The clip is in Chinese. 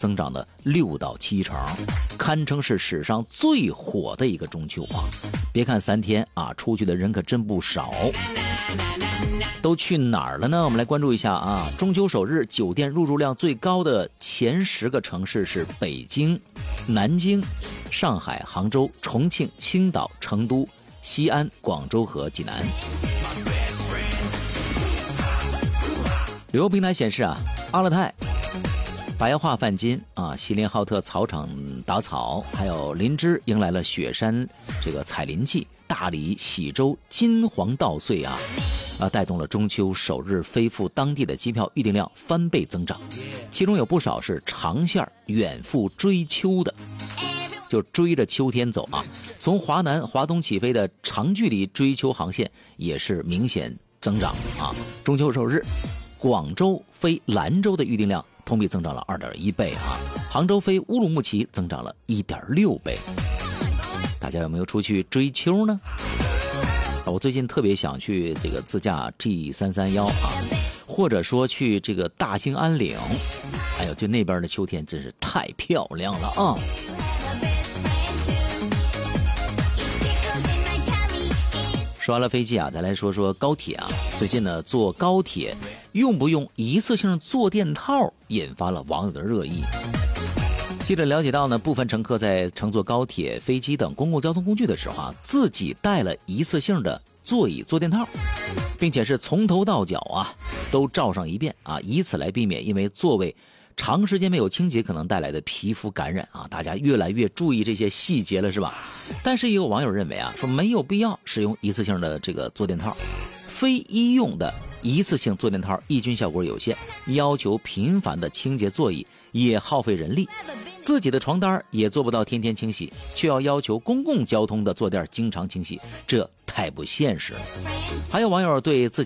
增长了6到7成，堪称是史上最火的一个中秋啊！别看3天啊，出去的人可真不少。都去哪儿了呢？我们来关注一下啊！中秋首日酒店入住量最高的前10个城市是北京、南京、上海、杭州、重庆、青岛、成都、西安、广州和济南。旅游平台显示啊，阿勒泰、白桦泛金啊，锡林浩特草场打草，还有林芝迎来了雪山这个采林季，大理、喜洲金黄稻穗啊，带动了中秋首日飞赴当地的机票预订量翻倍增长，其中有不少是长线远赴追秋的，就追着秋天走啊。从华南、华东起飞的长距离追秋航线也是明显增长啊。中秋首日，广州飞兰州的预订量同比增长了2.1倍啊，杭州飞乌鲁木齐增长了1.6倍。大家有没有出去追秋呢？我最近特别想去这个自驾 G331啊，或者说去这个大兴安岭，哎呦，就那边的秋天真是太漂亮了啊！说完了飞机啊，再来说说高铁啊。最近呢，坐高铁用不用一次性坐垫套，引发了网友的热议。记者了解到呢，部分乘客在乘坐高铁、飞机等公共交通工具的时候啊，自己带了一次性的座椅坐垫套，并且是从头到脚啊都罩上一遍啊，以此来避免因为座位长时间没有清洁可能带来的皮肤感染啊。大家越来越注意这些细节了，是吧？但是也有网友认为啊，说没有必要使用一次性的这个坐垫套，非医用的一次性坐垫套抑菌效果有限，要求频繁的清洁座椅也耗费人力，自己的床单也做不到天天清洗，却要求公共交通的坐垫经常清洗，这太不现实。还有网友对自己